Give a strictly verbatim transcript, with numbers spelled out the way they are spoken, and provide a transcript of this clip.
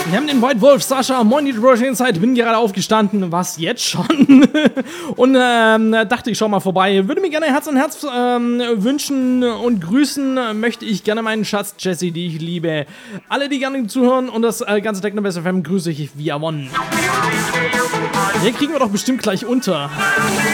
Wir haben den White Wolf, Sascha, moin die Rush Inside, bin gerade aufgestanden, was jetzt schon? Und ähm, dachte ich, schau mal vorbei. Würde mir gerne Herz an Herz ähm, wünschen und grüßen möchte ich gerne meinen Schatz Jesse, die ich liebe. Alle, die gerne zuhören und das äh, ganze Techno Best F M grüße ich via One. Hier kriegen wir doch bestimmt gleich unter.